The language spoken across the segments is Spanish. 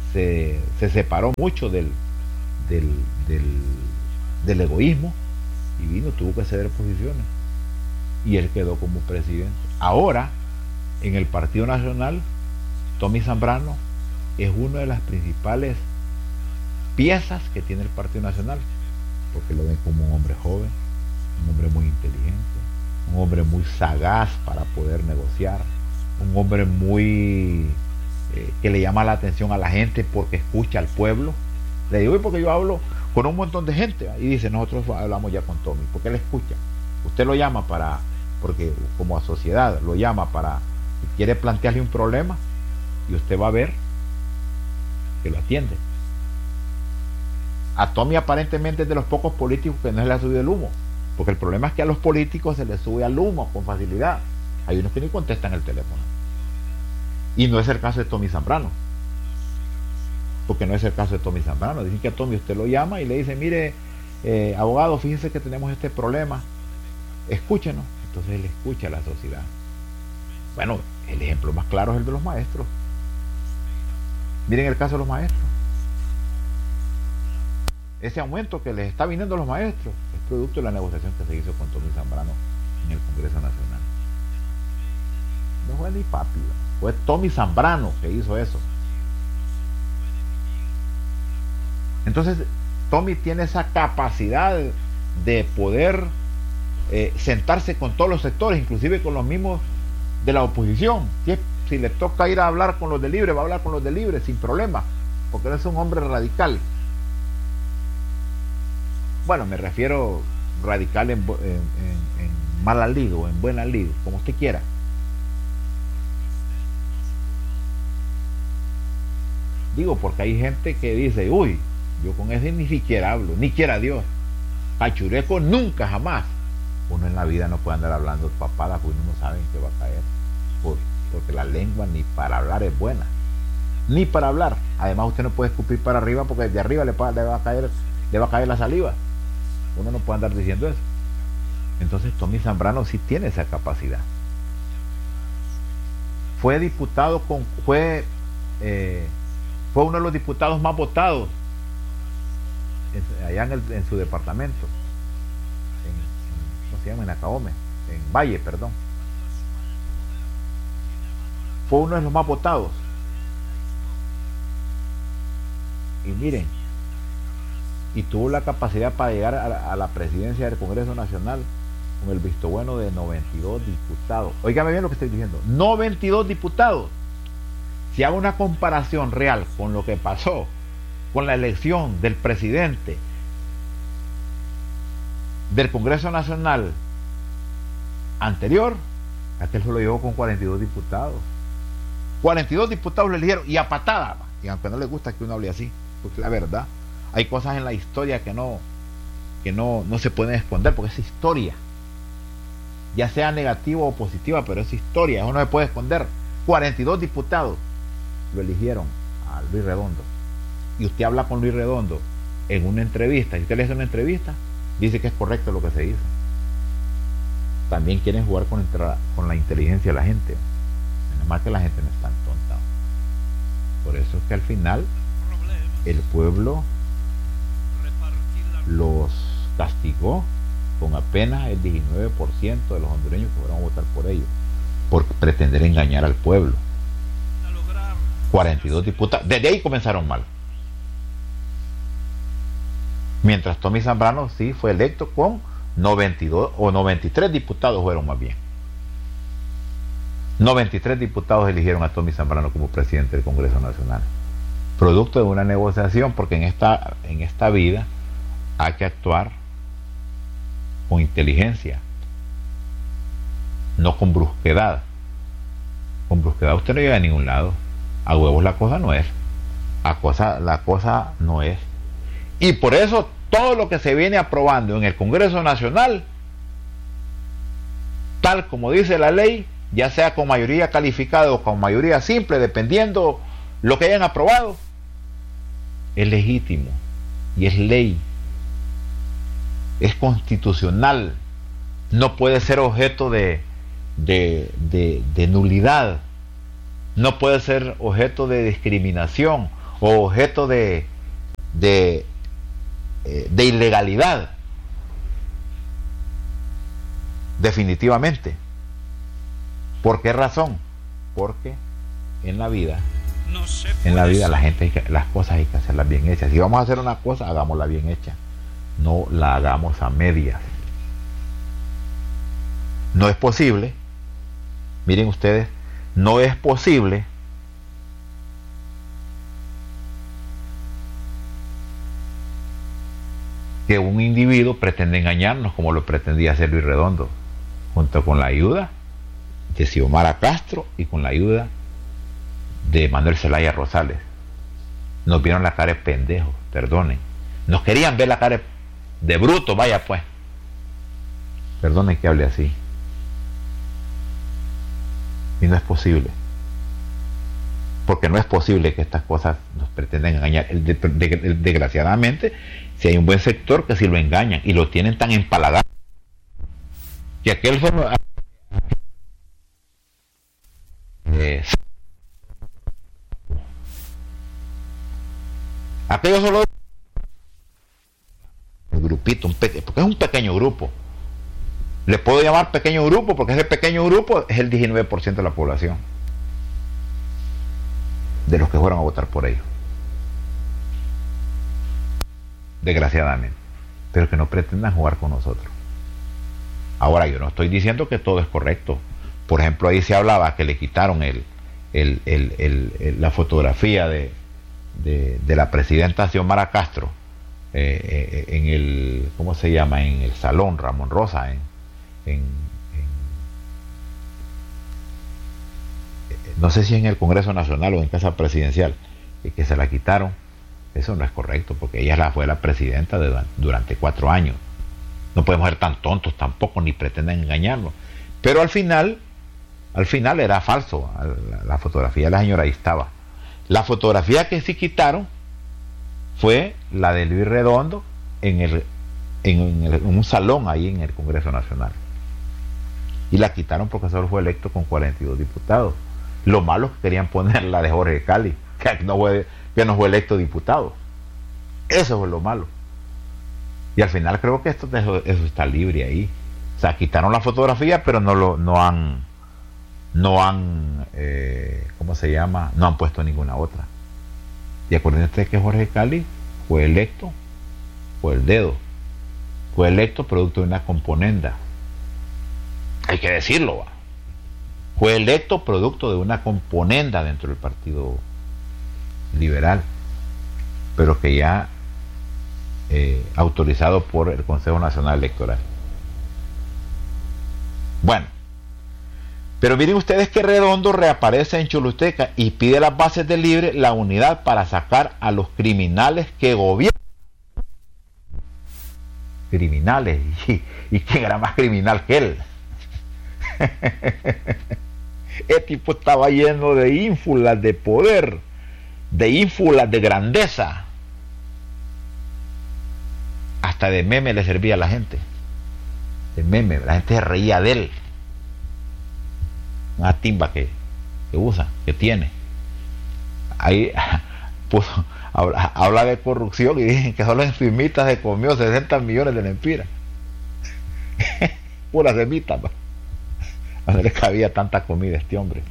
se separó mucho del, del, del egoísmo y tuvo que ceder posiciones y él quedó como presidente. Ahora, en el Partido Nacional, Tommy Zambrano es una de las principales piezas que tiene el Partido Nacional, porque lo ven como un hombre joven, un hombre muy inteligente, un hombre muy sagaz para poder negociar, un hombre muy que le llama la atención a la gente porque escucha al pueblo. Le digo, porque yo hablo con un montón de gente y dice, nosotros hablamos ya con Tommy, porque él escucha. Usted lo llama porque como a sociedad lo llama para, si quiere plantearle un problema, y usted va a ver que lo atiende. A Tommy aparentemente es de los pocos políticos que no se le ha subido el humo, porque el problema es que a los políticos se les sube al humo con facilidad. Hay unos que ni contestan el teléfono. Y no es el caso de Tommy Zambrano, porque no es el caso de Tommy Zambrano. Dicen que a Tommy usted lo llama y le dice, mire, abogado, fíjese que tenemos este problema, escúchenos. Entonces él escucha a la sociedad. Bueno, el ejemplo más claro es el de los maestros. Miren el caso de los maestros. Ese aumento que les está viniendo a los maestros es producto de la negociación que se hizo con Tommy Zambrano en el Congreso Nacional. No fue ni papi, fue Tommy Zambrano que hizo eso. Entonces Tommy tiene esa capacidad de poder sentarse con todos los sectores, inclusive con los mismos de la oposición. Si le toca ir a hablar con los de Libre, va a hablar con los de Libre sin problema, porque él es un hombre radical. Bueno, me refiero radical en mala lid o en buena lid, como usted quiera. Digo, porque hay gente que dice, uy, yo con ese ni siquiera hablo, ni quiera Dios. Pachureco nunca, jamás. Uno en la vida no puede andar hablando papadas porque uno no sabe en qué va a caer. Porque la lengua ni para hablar es buena. Ni para hablar. Además usted no puede escupir para arriba porque desde arriba le va a caer la saliva. Uno no puede andar diciendo eso. Entonces Tommy Zambrano sí tiene esa capacidad. Fue diputado fue uno de los diputados más votados allá en su departamento, ¿cómo se llama? En Acaome, en Valle, perdón. Fue uno de los más votados. Y miren, y tuvo la capacidad para llegar a la presidencia del Congreso Nacional con el visto bueno de 92 diputados. Óigame bien lo que estoy diciendo, 92 diputados. Si hago una comparación real con lo que pasó con la elección del presidente del Congreso Nacional anterior, aquel solo llegó con 42 diputados. 42 diputados le eligieron y a patada, y aunque no les gusta que uno hable así, porque la verdad, hay cosas en la historia que no se pueden esconder, porque es historia, ya sea negativa o positiva, pero es historia, eso no se puede esconder. 42 diputados lo eligieron a Luis Redondo, y usted habla con Luis Redondo en una entrevista, y usted le hace una entrevista, dice que es correcto lo que se hizo. También quieren jugar con la inteligencia de la gente, menos mal que la gente no es tan tonta. Por eso es que al final el pueblo los castigó con apenas el 19% de los hondureños que fueron a votar por ellos, por pretender engañar al pueblo. 42 diputados, desde ahí comenzaron mal. Mientras Tommy Zambrano sí fue electo con 92 o 93 diputados fueron más bien. 93 diputados eligieron a Tommy Zambrano como presidente del Congreso Nacional. Producto de una negociación, porque en esta vida hay que actuar con inteligencia, no con brusquedad. Con brusquedad usted no llega a ningún lado. A huevos la cosa no es. La cosa no es. Y por eso todo lo que se viene aprobando en el Congreso Nacional, tal como dice la ley, ya sea con mayoría calificada o con mayoría simple, dependiendo lo que hayan aprobado, es legítimo y es ley, es constitucional, no puede ser objeto de nulidad, no puede ser objeto de discriminación o objeto de ilegalidad. Definitivamente. ¿Por qué razón? Porque en la vida las cosas hay que hacerlas bien hechas. Si vamos a hacer una cosa, hagámosla bien hecha, no la hagamos a medias. No es posible, miren ustedes, no es posible que un individuo pretenda engañarnos como lo pretendía hacer Luis Redondo, junto con la ayuda de Xiomara Castro y con la ayuda de Manuel Zelaya Rosales. Nos vieron la cara de pendejos, perdonen. Nos querían ver la cara de bruto, vaya pues. Perdonen que hable así. Y no es posible. Porque no es posible que estas cosas nos pretendan engañar. Desgraciadamente, si hay un buen sector que sí lo engañan y lo tienen tan empalagado que aquel fue aquello solo un grupito, porque es un pequeño grupo. Le puedo llamar pequeño grupo porque ese pequeño grupo es el 19% de la población, de los que fueron a votar por ellos, desgraciadamente, pero que no pretendan jugar con nosotros. Ahora, yo no estoy diciendo que todo es correcto. Por ejemplo, ahí se hablaba que le quitaron la fotografía de la presidenta Xiomara Castro en el, ¿cómo se llama?, en el Salón Ramón Rosa, no sé si en el Congreso Nacional o en Casa Presidencial, que se la quitaron. Eso no es correcto, porque ella fue la presidenta durante 4 años. No podemos ser tan tontos tampoco, ni pretenden engañarnos. Pero al final era falso. La fotografía de la señora ahí estaba. La fotografía que sí quitaron fue la de Luis Redondo en un salón ahí en el Congreso Nacional. Y la quitaron porque solo fue electo con 42 diputados. Lo malo es que querían poner la de Jorge Cali, que no fue electo diputado. Eso fue lo malo. Y al final creo que eso está libre ahí. O sea, quitaron la fotografía, pero no han ¿cómo se llama? No han puesto ninguna otra. Y acuérdense que Jorge Cali fue electo por el dedo. Fue electo producto de una componenda. Hay que decirlo, ¿va? Fue electo producto de una componenda dentro del Partido Liberal, pero que ya autorizado por el Consejo Nacional Electoral. Bueno, pero miren ustedes que Redondo reaparece en Choluteca y pide a las bases de Libre la unidad para sacar a los criminales que gobiernan. Criminales, y quién era más criminal que él. El tipo estaba lleno de ínfulas de poder, de ínfulas de grandeza. Hasta de meme le servía a la gente. De meme, la gente se reía de él. Una timba que usa, que tiene. Ahí puso, habla de corrupción y dicen que solo en Fimitas se comió 60 millones de lempiras. Pura semita. ¿A dónde le cabía tanta comida a este hombre?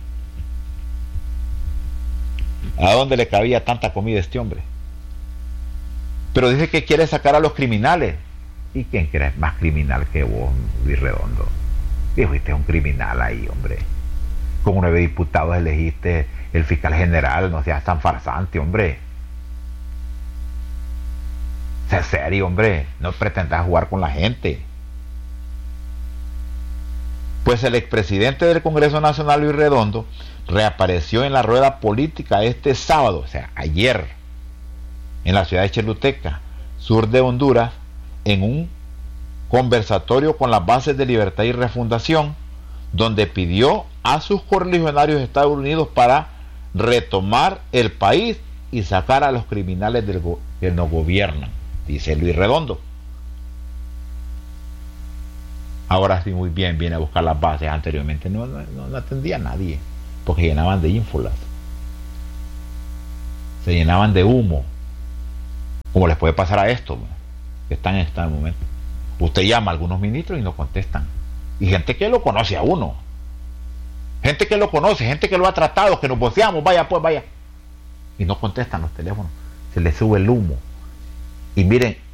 ¿A dónde le cabía tanta comida a este hombre? Pero dice que quiere sacar a los criminales. ¿Y quién quiere más criminal que vos, Luis Redondo? Y fuiste un criminal ahí, hombre. Con 9 diputados elegiste el fiscal general, no seas tan farsante, hombre. Sé serio, hombre. No pretendas jugar con la gente. Pues el expresidente del Congreso Nacional, Luis Redondo, reapareció en la rueda política este sábado, o sea, ayer, en la ciudad de Choluteca, sur de Honduras, en un conversatorio con las bases de Libertad y Refundación, donde pidió a sus correligionarios de Estados Unidos para retomar el país y sacar a los criminales que nos gobiernan, dice Luis Redondo. Ahora sí, muy bien, viene a buscar las bases. Anteriormente no atendía a nadie, porque llenaban de ínfulas. se llenaban de humo, como les puede pasar a estos que están en este momento. Usted llama a algunos ministros y no contestan, y gente que lo conoce a uno, gente que lo conoce, gente que lo ha tratado, que nos voceamos, vaya pues vaya, y no contestan los teléfonos, se les sube el humo. Y miren,